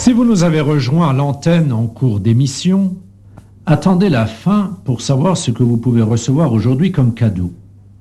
Si vous nous avez rejoints à l'antenne en cours d'émission, attendez la fin pour savoir ce que vous pouvez recevoir aujourd'hui comme cadeau.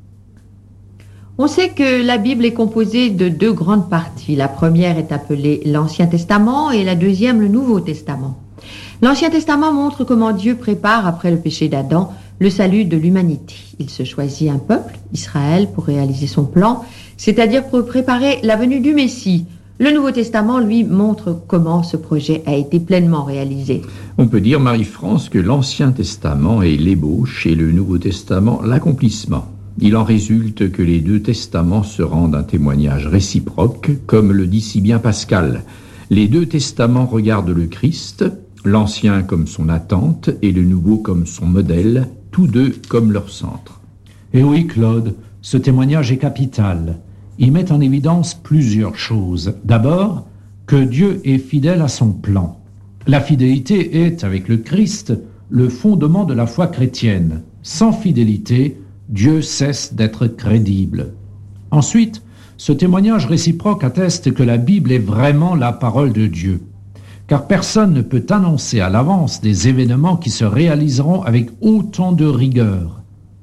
On sait que la Bible est composée de 2 grandes parties. La première est appelée l'Ancien Testament et la deuxième le Nouveau Testament. L'Ancien Testament montre comment Dieu prépare, après le péché d'Adam, le salut de l'humanité. Il se choisit un peuple, Israël, pour réaliser son plan, c'est-à-dire pour préparer la venue du Messie. Le Nouveau Testament, lui, montre comment ce projet a été pleinement réalisé. On peut dire, Marie-France, que l'Ancien Testament est l'ébauche et le Nouveau Testament l'accomplissement. Il en résulte que les 2 testaments se rendent un témoignage réciproque, comme le dit si bien Pascal. Les 2 testaments regardent le Christ, l'Ancien comme son attente et le Nouveau comme son modèle, tous 2 comme leur centre. Et oui, Claude, ce témoignage est capital. Il met en évidence plusieurs choses. D'abord, que Dieu est fidèle à son plan. La fidélité est, avec le Christ, le fondement de la foi chrétienne. Sans fidélité, Dieu cesse d'être crédible. Ensuite, ce témoignage réciproque atteste que la Bible est vraiment la parole de Dieu. Car personne ne peut annoncer à l'avance des événements qui se réaliseront avec autant de rigueur.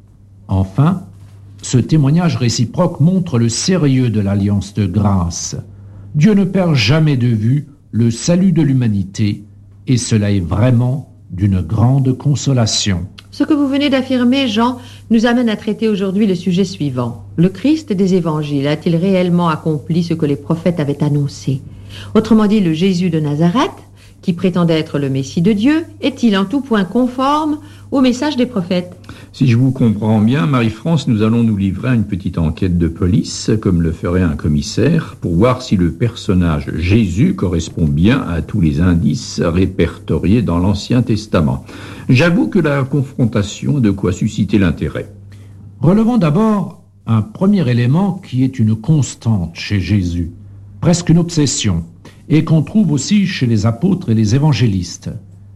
Enfin, ce témoignage réciproque montre le sérieux de l'alliance de grâce. Dieu ne perd jamais de vue le salut de l'humanité, et cela est vraiment d'une grande consolation. Ce que vous venez d'affirmer, Jean, nous amène à traiter aujourd'hui le sujet suivant. Le Christ des évangiles a-t-il réellement accompli ce que les prophètes avaient annoncé? Autrement dit, le Jésus de Nazareth, qui prétendait être le Messie de Dieu, est-il en tout point conforme au message des prophètes? Si je vous comprends bien, Marie-France, nous allons nous livrer à une petite enquête de police, comme le ferait un commissaire, pour voir si le personnage Jésus correspond bien à tous les indices répertoriés dans l'Ancien Testament. J'avoue que la confrontation a de quoi susciter l'intérêt. Relevons d'abord un premier élément qui est une constante chez Jésus, presque une obsession, et qu'on trouve aussi chez les apôtres et les évangélistes.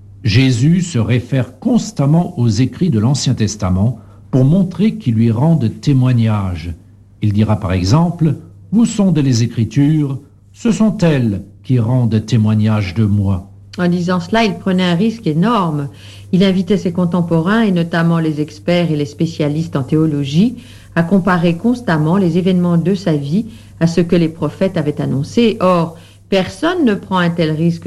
Jésus se réfère constamment aux écrits de l'Ancien Testament pour montrer qu'ils lui rendent témoignage. Il dira par exemple « Vous sondez les Écritures, ce sont elles qui rendent témoignage de moi. » En disant cela, il prenait un risque énorme. Il invitait ses contemporains, et notamment les experts et les spécialistes en théologie, à comparer constamment les événements de sa vie à ce que les prophètes avaient annoncé. Or, personne ne prend un tel risque